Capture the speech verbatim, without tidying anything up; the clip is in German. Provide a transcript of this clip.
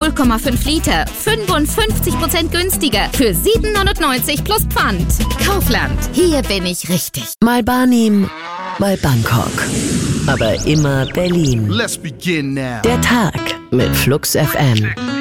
null Komma fünf Liter, fünfundfünfzig Prozent günstiger für sieben neunundneunzig plus Pfand. Kaufland, hier bin ich richtig. Mal Barnim, mal Bangkok. Aber immer Berlin. Let's begin now. Der Tag mit Flux F M.